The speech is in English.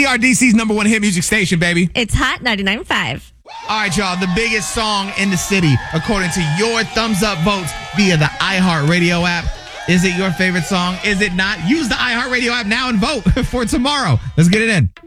are DC's number one hit music station, baby. It's Hot 99.5. All right, y'all. The biggest song in the city, according to your thumbs up votes via the iHeartRadio app. Is it your favorite song? Is it not? Use the iHeartRadio app now and vote for tomorrow. Let's get it in.